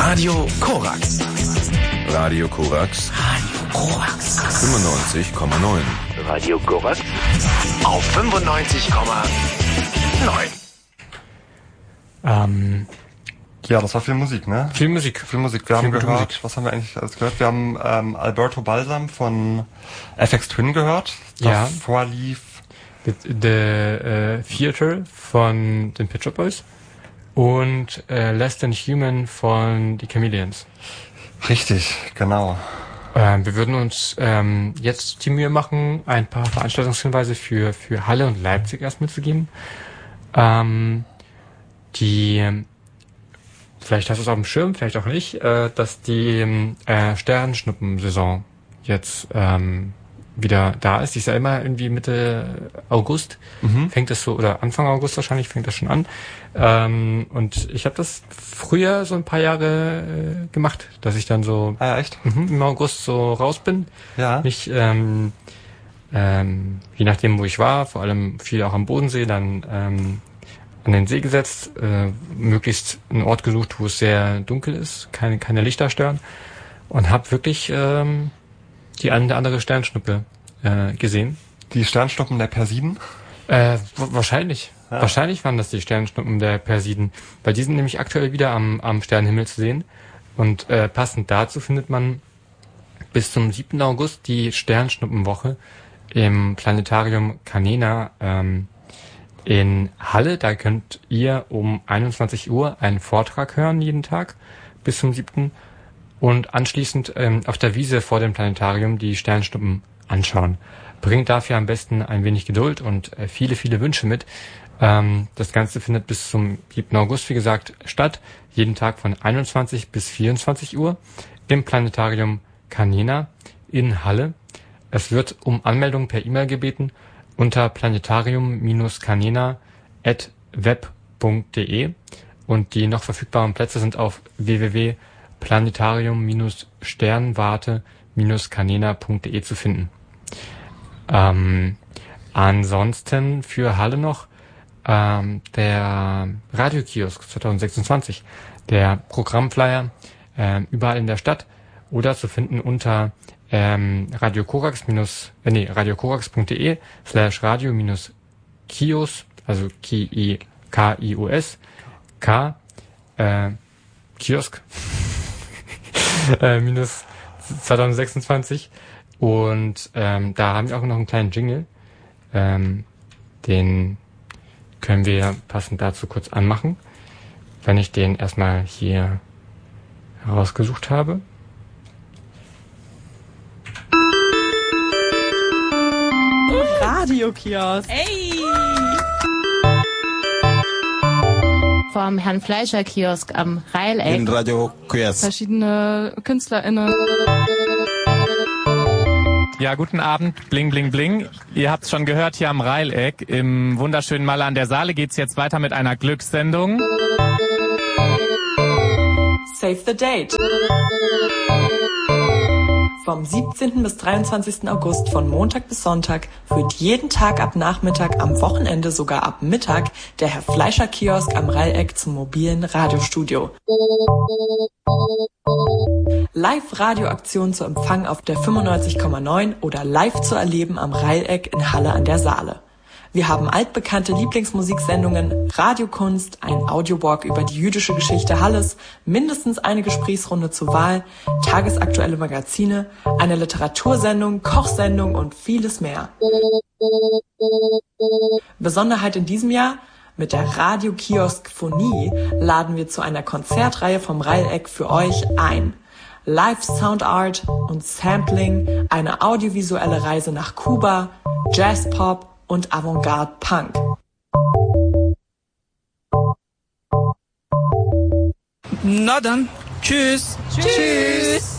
Radio Korax. Radio Korax. Radio Korax. 95,9. Radio Korax. Auf 95,9. Ja, das war viel Musik, ne? Viel Musik. Wir haben gehört, was haben wir eigentlich alles gehört? Wir haben Alberto Balsam von FX Twin gehört. Davor lief The Theater von den Pet Shop Boys und Less Than Human von die Chameleons. Richtig, genau. Wir würden uns jetzt die Mühe machen, ein paar Veranstaltungshinweise für Halle und Leipzig erst mitzugeben. Vielleicht hast du es auf dem Schirm, vielleicht auch nicht, dass die Sternschnuppensaison jetzt wieder da ist. Die ist ja immer irgendwie Mitte August, fängt das so, oder Anfang August wahrscheinlich fängt das schon an. Und ich habe das früher so ein paar Jahre gemacht, dass ich dann so im August so raus bin. Ja. Mich, je nachdem, wo ich war, vor allem viel auch am Bodensee, dann an den See gesetzt, möglichst einen Ort gesucht, wo es sehr dunkel ist, keine Lichter stören, und habe wirklich die eine oder andere Sternschnuppe gesehen. Die Sternschnuppen der Persiden? Wahrscheinlich. Ja. Wahrscheinlich waren das die Sternschnuppen der Persiden, weil die sind nämlich aktuell wieder am Sternenhimmel zu sehen. Und passend dazu findet man bis zum 7. August die Sternschnuppenwoche im Planetarium Canena in Halle. Da könnt ihr um 21 Uhr einen Vortrag hören, jeden Tag bis zum 7. Und anschließend auf der Wiese vor dem Planetarium die Sternschnuppen anschauen. Bringt dafür am besten ein wenig Geduld und viele, viele Wünsche mit. Das Ganze findet bis zum 7. August, wie gesagt, statt. Jeden Tag von 21 bis 24 Uhr im Planetarium Canena in Halle. Es wird um Anmeldung per E-Mail gebeten unter planetarium-canena@web.de, und die noch verfügbaren Plätze sind auf www.planetarium-sternwarte-canena.de zu finden. Ansonsten für Halle noch der Radiokiosk 2026, der Programmflyer überall in der Stadt, oder zu finden unter radiokorax.de/radio-kios, also Kios, Kiosk minus 2026. Und da haben wir auch noch einen kleinen Jingle. Den können wir passend dazu kurz anmachen, wenn ich den erstmal hier herausgesucht habe. Radiokiosk. Ey! Vom Herrn Fleischer Kiosk am Reileck. In Radio Kiosk. Verschiedene KünstlerInnen. Ja, guten Abend, bling, bling, bling. Ihr habt's schon gehört, hier am Reileck im wunderschönen Malle an der Saale geht's jetzt weiter mit einer Glückssendung. Save the date. Vom 17. bis 23. August von Montag bis Sonntag führt jeden Tag ab Nachmittag, am Wochenende sogar ab Mittag, der Herr Fleischer Kiosk am Reileck zum mobilen Radiostudio. Live-Radioaktion zu empfangen auf der 95,9 oder live zu erleben am Reileck in Halle an der Saale. Wir haben altbekannte Lieblingsmusiksendungen, Radiokunst, ein Audiowalk über die jüdische Geschichte Halles, mindestens eine Gesprächsrunde zur Wahl, tagesaktuelle Magazine, eine Literatursendung, Kochsendung und vieles mehr. Besonderheit in diesem Jahr: Mit der Radio-Kiosk-Phonie laden wir zu einer Konzertreihe vom Reileck für euch ein. Live Soundart und Sampling, eine audiovisuelle Reise nach Kuba, Jazzpop und Avantgarde Punk. Na dann, tschüss. Tschüss.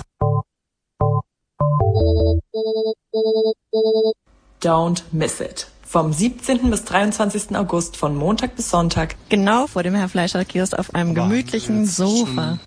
Don't miss it. Vom 17. bis 23. August von Montag bis Sonntag. Genau vor dem Herr Fleischer Kiosk auf einem gemütlichen Sofa.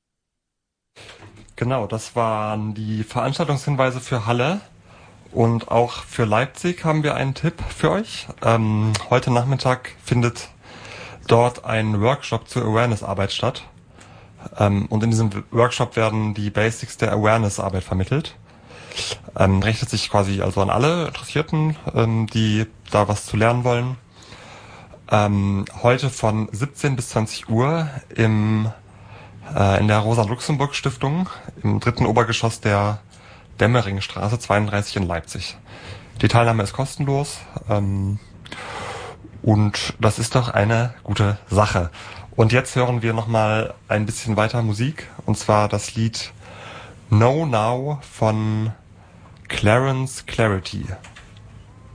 Genau, das waren die Veranstaltungshinweise für Halle. Und auch für Leipzig haben wir einen Tipp für euch. Heute Nachmittag findet dort ein Workshop zur Awareness-Arbeit statt. Und in diesem Workshop werden die Basics der Awareness-Arbeit vermittelt. Richtet sich quasi also an alle Interessierten, die da was zu lernen wollen. Heute von 17 bis 20 Uhr in der Rosa-Luxemburg-Stiftung im 3. Obergeschoss der Demmeringstraße 32 in Leipzig. Die Teilnahme ist kostenlos und das ist doch eine gute Sache. Und jetzt hören wir nochmal ein bisschen weiter Musik, und zwar das Lied Know Now von Clarence Clarity.